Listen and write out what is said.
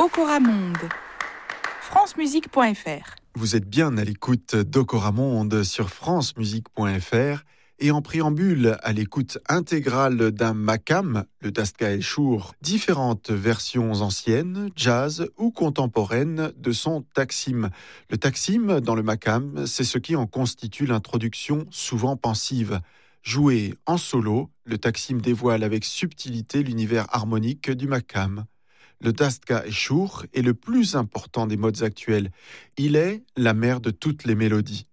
Okoramonde. francemusique.fr. Vous êtes bien à l'écoute d'Okoramonde sur francemusique.fr et en préambule à l'écoute intégrale d'un makam, le Dastka El Chour, différentes versions anciennes, jazz ou contemporaines de son taksim. Le taksim dans le makam, c'est ce qui en constitue l'introduction souvent pensive. Joué en solo, le taksim dévoile avec subtilité l'univers harmonique du makam. Le Dastka El Chour est le plus important des modes actuels. Il est la mère de toutes les mélodies.